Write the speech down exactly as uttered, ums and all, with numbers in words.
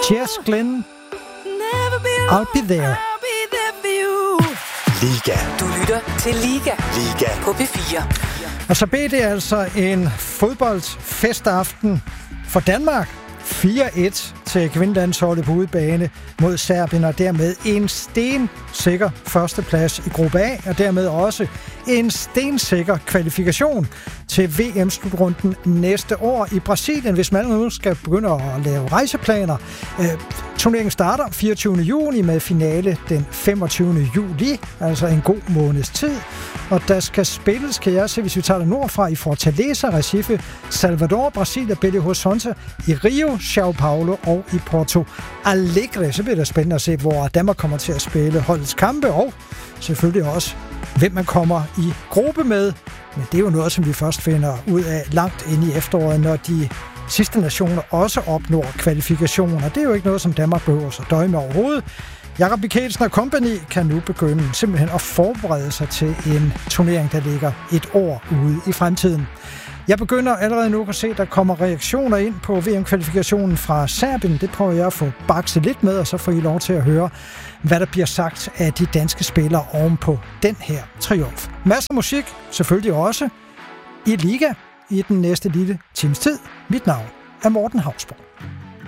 Jess Glynne, I'll be there. Liga. Du lytter til Liga. Liga. På P fire. Og så blev det altså en fodboldfestaften for Danmark. fire et til kvindelandsholdet på udebane mod Serbien, og dermed en stensikker førsteplads i gruppe A, og dermed også en stensikker kvalifikation til V M-slutrunden næste år i Brasilien, hvis man nu skal begynde at lave rejseplaner. Øh, turneringen starter fireogtyvende juni med finale den femogtyvende juli, altså en god måneds tid. Og der skal spilles, kan jeg se, hvis vi tager det nordfra, i Fortaleza, Recife, Salvador, Brasilia, Belo Horizonte, i Rio, São Paulo og i Porto Alegre. Så bliver det spændende at se, hvor Danmark kommer til at spille holdets kampe, og selvfølgelig også, hvem man kommer i gruppe med. Men det er jo noget, som vi først finder ud af langt inde i efteråret, når de sidste nationer også opnår kvalifikationer. Det er jo ikke noget, som Danmark behøver at døje med overhovedet. Jakob Mikkelsen og company kan nu begynde simpelthen at forberede sig til en turnering, der ligger et år ude i fremtiden. Jeg begynder allerede nu at se, at der kommer reaktioner ind på V M-kvalifikationen fra Serbien. Det prøver jeg at få bakset lidt med, og så får I lov til at høre, hvad der bliver sagt af de danske spillere oven på den her triumf. Masser af musik, selvfølgelig også, i Liga i den næste lille times tid. Mit navn er Morten Hausborg.